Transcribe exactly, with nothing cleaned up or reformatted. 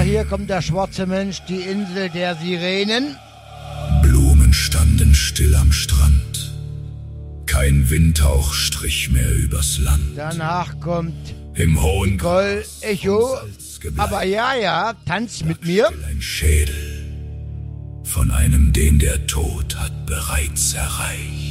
hier kommt der schwarze Mensch, die Insel der Sirenen. Blumen standen still am Strand. Kein Windhauch strich mehr übers Land. Danach kommt Im hohen Nicole Echo. Aber ja, ja, tanz mit mir. Ein Schädel von einem, den der Tod hat bereits erreicht.